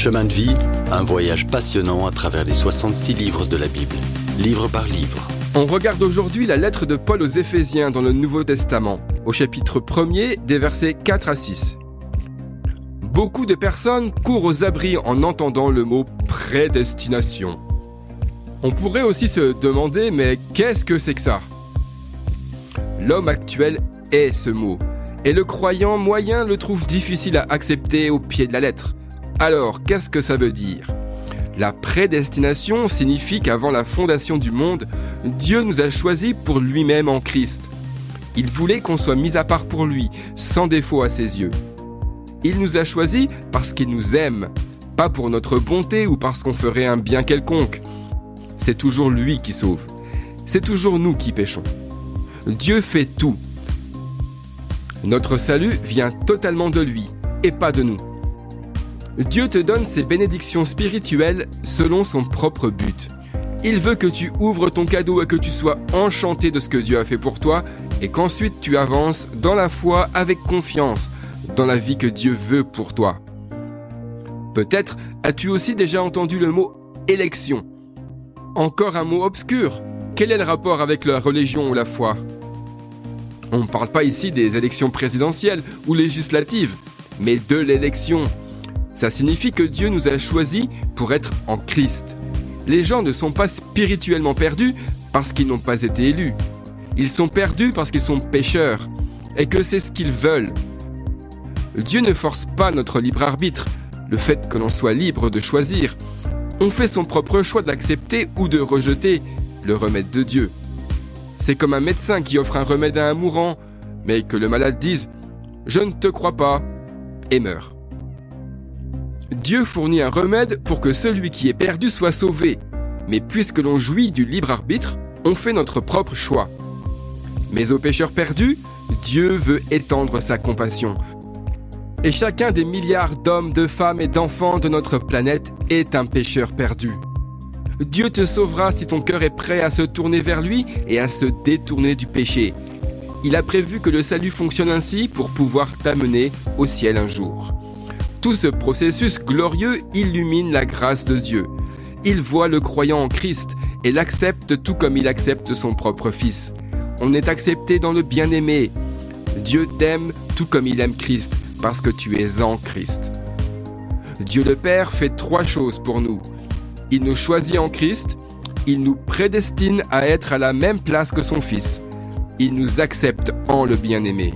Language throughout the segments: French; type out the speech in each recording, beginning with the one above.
Chemin de vie, un voyage passionnant à travers les 66 livres de la Bible, livre par livre. On regarde aujourd'hui la lettre de Paul aux Éphésiens dans le Nouveau Testament, au chapitre 1er, des versets 4 à 6. Beaucoup de personnes courent aux abris en entendant le mot « prédestination ». On pourrait aussi se demander, mais qu'est-ce que c'est que ça ? L'homme actuel est ce mot, et le croyant moyen le trouve difficile à accepter au pied de la lettre. Alors, qu'est-ce que ça veut dire ? La prédestination signifie qu'avant la fondation du monde, Dieu nous a choisis pour lui-même en Christ. Il voulait qu'on soit mis à part pour lui, sans défaut à ses yeux. Il nous a choisis parce qu'il nous aime, pas pour notre bonté ou parce qu'on ferait un bien quelconque. C'est toujours lui qui sauve. C'est toujours nous qui péchons. Dieu fait tout. Notre salut vient totalement de lui, et pas de nous. Dieu te donne ses bénédictions spirituelles selon son propre but. Il veut que tu ouvres ton cadeau et que tu sois enchanté de ce que Dieu a fait pour toi et qu'ensuite tu avances dans la foi avec confiance dans la vie que Dieu veut pour toi. Peut-être as-tu aussi déjà entendu le mot « élection ». Encore un mot obscur. Quel est le rapport avec la religion ou la foi ? On ne parle pas ici des élections présidentielles ou législatives, mais de l'élection. Ça signifie que Dieu nous a choisis pour être en Christ. Les gens ne sont pas spirituellement perdus parce qu'ils n'ont pas été élus. Ils sont perdus parce qu'ils sont pécheurs et que c'est ce qu'ils veulent. Dieu ne force pas notre libre arbitre, le fait que l'on soit libre de choisir. On fait son propre choix d'accepter ou de rejeter le remède de Dieu. C'est comme un médecin qui offre un remède à un mourant, mais que le malade dise « Je ne te crois pas » et meurt. Dieu fournit un remède pour que celui qui est perdu soit sauvé. Mais puisque l'on jouit du libre arbitre, on fait notre propre choix. Mais aux pécheurs perdus, Dieu veut étendre sa compassion. Et chacun des milliards d'hommes, de femmes et d'enfants de notre planète est un pécheur perdu. Dieu te sauvera si ton cœur est prêt à se tourner vers lui et à se détourner du péché. Il a prévu que le salut fonctionne ainsi pour pouvoir t'amener au ciel un jour. Tout ce processus glorieux illumine la grâce de Dieu. Il voit le croyant en Christ et l'accepte tout comme il accepte son propre Fils. On est accepté dans le bien-aimé. Dieu t'aime tout comme il aime Christ, parce que tu es en Christ. Dieu le Père fait 3 choses pour nous. Il nous choisit en Christ, il nous prédestine à être à la même place que son Fils. Il nous accepte en le bien-aimé.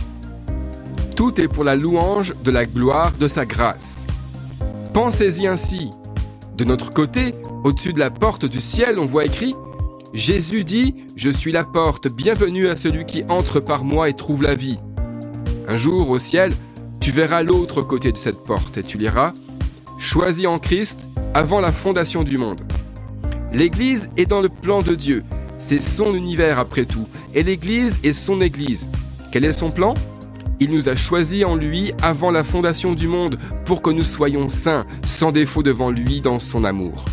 Tout est pour la louange de la gloire de sa grâce. Pensez-y ainsi. De notre côté, au-dessus de la porte du ciel, on voit écrit « Jésus dit, je suis la porte, bienvenue à celui qui entre par moi et trouve la vie. » Un jour, au ciel, tu verras l'autre côté de cette porte et tu liras « Choisi en Christ avant la fondation du monde. » L'Église est dans le plan de Dieu. C'est son univers après tout. Et l'Église est son Église. Quel est son plan ? Il nous a choisis en lui avant la fondation du monde pour que nous soyons saints, sans défaut devant lui dans son amour.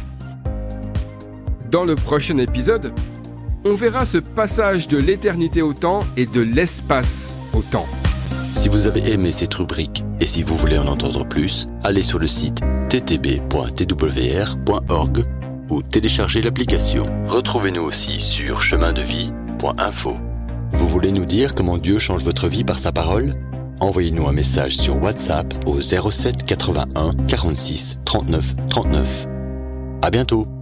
Dans le prochain épisode, on verra ce passage de l'éternité au temps et de l'espace au temps. Si vous avez aimé cette rubrique et si vous voulez en entendre plus, allez sur le site ttb.twr.org ou téléchargez l'application. Retrouvez-nous aussi sur chemindevie.info. Vous voulez nous dire comment Dieu change votre vie par sa parole ? Envoyez-nous un message sur WhatsApp au 07 81 46 39 39. À bientôt.